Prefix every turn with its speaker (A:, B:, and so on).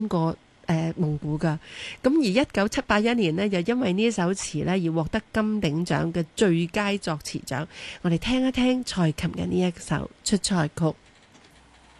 A: 過蒙古噶。咁而1981年呢，又因為呢首詞呢而獲得金鼎獎嘅最佳作詞獎。我哋聽一聽蔡琴嘅呢一首出塞曲。